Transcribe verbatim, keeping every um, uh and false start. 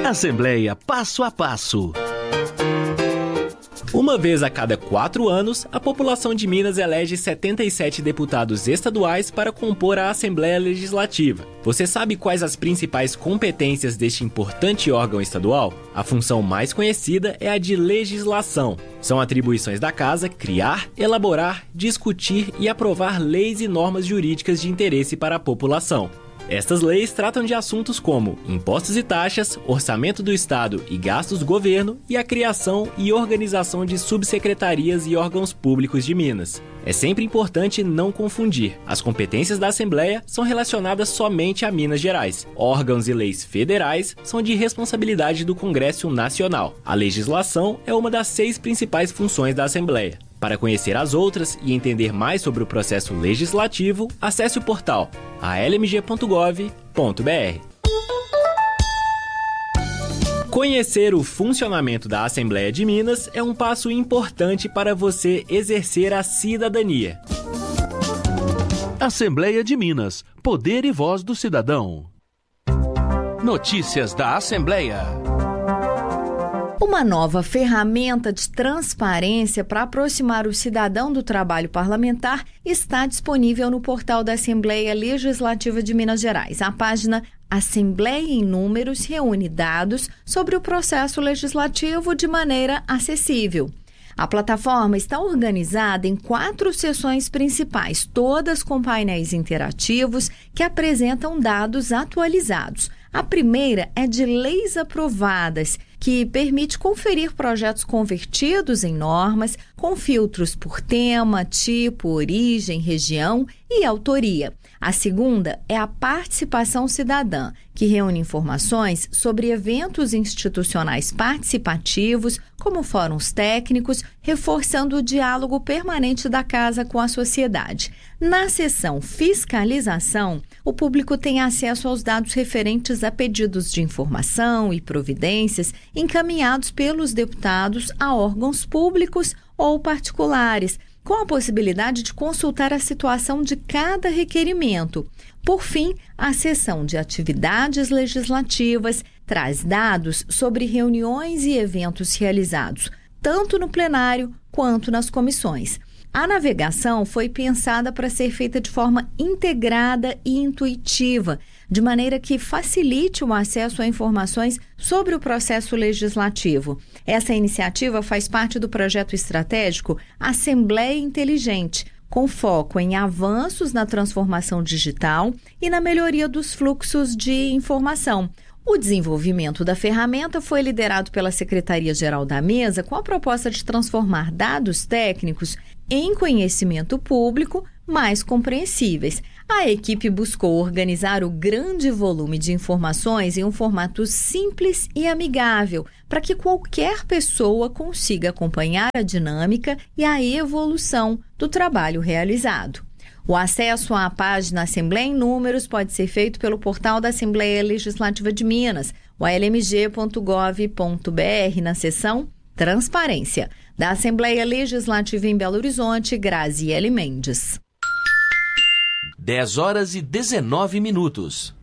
Assembleia Passo a Passo. Uma vez a cada quatro anos, a população de Minas elege setenta e sete deputados estaduais para compor a Assembleia Legislativa. Você sabe quais as principais competências deste importante órgão estadual? A função mais conhecida é a de legislação. São atribuições da Casa criar, elaborar, discutir e aprovar leis e normas jurídicas de interesse para a população. Estas leis tratam de assuntos como impostos e taxas, orçamento do Estado e gastos do governo e a criação e organização de subsecretarias e órgãos públicos de Minas. É sempre importante não confundir. As competências da Assembleia são relacionadas somente a Minas Gerais. Órgãos e leis federais são de responsabilidade do Congresso Nacional. A legislação é uma das seis principais funções da Assembleia. Para conhecer as outras e entender mais sobre o processo legislativo, acesse o portal a l m g ponto gov ponto b r. Conhecer o funcionamento da Assembleia de Minas é um passo importante para você exercer a cidadania. Assembleia de Minas. Poder e voz do cidadão. Notícias da Assembleia. Uma nova ferramenta de transparência para aproximar o cidadão do trabalho parlamentar está disponível no portal da Assembleia Legislativa de Minas Gerais. A página Assembleia em Números reúne dados sobre o processo legislativo de maneira acessível. A plataforma está organizada em quatro seções principais, todas com painéis interativos que apresentam dados atualizados. A primeira é de leis aprovadas, que permite conferir projetos convertidos em normas com filtros por tema, tipo, origem, região e autoria. A segunda é a participação cidadã, que reúne informações sobre eventos institucionais participativos, como fóruns técnicos, reforçando o diálogo permanente da Casa com a sociedade. Na seção Fiscalização, o público tem acesso aos dados referentes a pedidos de informação e providências encaminhados pelos deputados a órgãos públicos ou particulares, com a possibilidade de consultar a situação de cada requerimento. Por fim, a seção de atividades legislativas traz dados sobre reuniões e eventos realizados, tanto no plenário quanto nas comissões. A navegação foi pensada para ser feita de forma integrada e intuitiva, de maneira que facilite o acesso a informações sobre o processo legislativo. Essa iniciativa faz parte do projeto estratégico Assembleia Inteligente, com foco em avanços na transformação digital e na melhoria dos fluxos de informação. O desenvolvimento da ferramenta foi liderado pela Secretaria-Geral da Mesa com a proposta de transformar dados técnicos em conhecimento público mais compreensíveis. A equipe buscou organizar o grande volume de informações em um formato simples e amigável, para que qualquer pessoa consiga acompanhar a dinâmica e a evolução do trabalho realizado. O acesso à página Assembleia em Números pode ser feito pelo portal da Assembleia Legislativa de Minas, o a l m g ponto gov ponto b r, na seção Transparência. Da Assembleia Legislativa em Belo Horizonte, Graziele Mendes. dez horas e dezenove minutos.